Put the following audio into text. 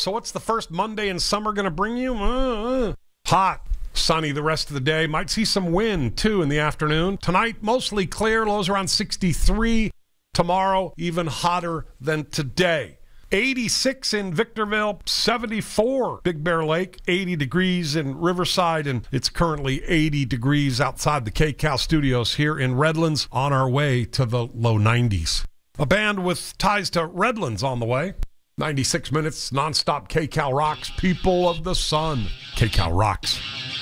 So what's the first Monday in summer going to bring you? Hot, sunny the rest of the day. Might see some wind, too, in the afternoon. Tonight, mostly clear, lows around 63. Tomorrow, even hotter than today. 86 in Victorville, 74 Big Bear Lake, 80 degrees in Riverside, and it's currently 80 degrees outside the KCAL studios here in Redlands, on our way to the low 90s. A band with ties to Redlands on the way. 96 minutes, nonstop KCAL rocks, people of the sun. KCAL rocks.